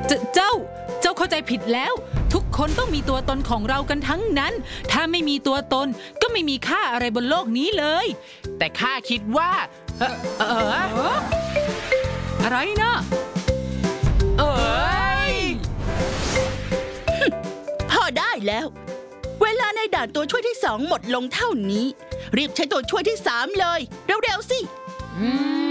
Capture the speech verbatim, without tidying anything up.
เจเจ้าเจ้าเข้าใจผิดแล้วทุกคนต้องมีตัวตนของเรากันทั้งนั้นถ้าไม่มีตัวตนก็ไม่มีค่าอะไรบนโลกนี้เลยแต่ข้าคิดว่าเออเอออะไรนะเอ้ยพอได้แล้วเวลาในด่านตัวช่วยที่สองหมดลงเท่านี้รีบใช้ตัวช่วยที่สามเลยเร็วๆสิ